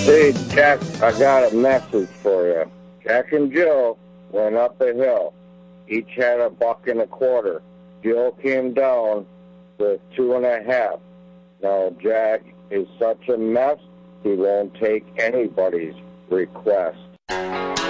Hey, Jack, I got a message for you. Jack and Jill went up a hill. Each had $1.25. Jill came down with 2.5. Now, Jack is such a mess, he won't take anybody's request.